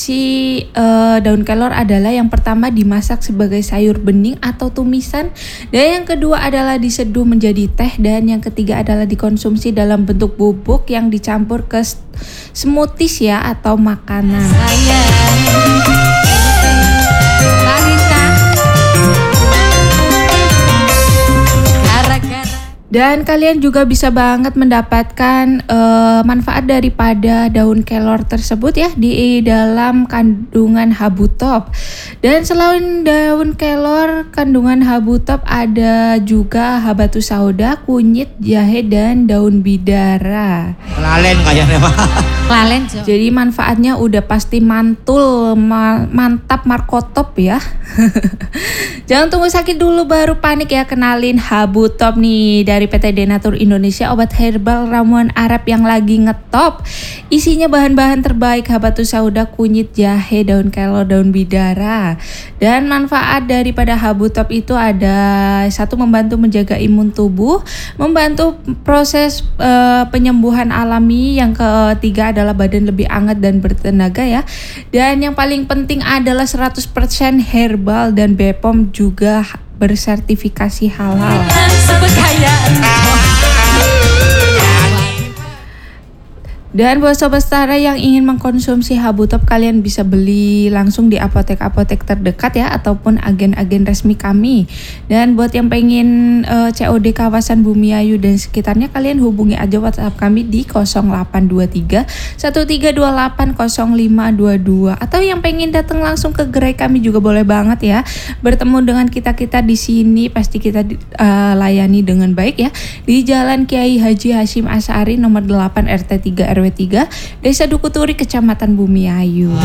mengkonsumsi daun kelor adalah yang pertama dimasak sebagai sayur bening atau tumisan, dan yang kedua adalah diseduh menjadi teh, dan yang ketiga adalah dikonsumsi dalam bentuk bubuk yang dicampur ke smoothies ya atau makanan. Dan kalian juga bisa banget mendapatkan manfaat daripada daun kelor tersebut ya di dalam kandungan habutop. Dan selain daun kelor, kandungan habutop ada juga habatus sauda, kunyit, jahe, dan daun bidara. Kelalen kayaknya mah. Kelalen. Jadi manfaatnya udah pasti mantul, mantap markotop ya. Jangan tunggu sakit dulu baru panik ya, kenalin habutop nih dari PT Denatur Indonesia, obat herbal ramuan Arab yang lagi ngetop. Isinya bahan-bahan terbaik, habatus sauda, kunyit, jahe, daun kelor, daun bidara. Dan manfaat daripada habutop itu ada: satu, membantu menjaga imun tubuh, membantu proses penyembuhan alami. Yang ketiga adalah badan lebih hangat dan bertenaga ya. Dan yang paling penting adalah 100% herbal dan BPOM juga bersertifikasi halal. Dan buat Sobat Setara yang ingin mengkonsumsi habutop, kalian bisa beli langsung di apotek-apotek terdekat ya, ataupun agen-agen resmi kami. Dan buat yang pengen COD kawasan Bumiayu dan sekitarnya, kalian hubungi aja WhatsApp kami di 0823 1328 0522. Atau yang pengen datang langsung ke gerai kami juga boleh banget ya. Bertemu dengan kita-kita di sini pasti kita layani dengan baik ya. Di Jalan Kiai Haji Hashim Asy'ari nomor 8 RT 3 RW 3, Desa Dukuturi, Kecamatan Bumiayu.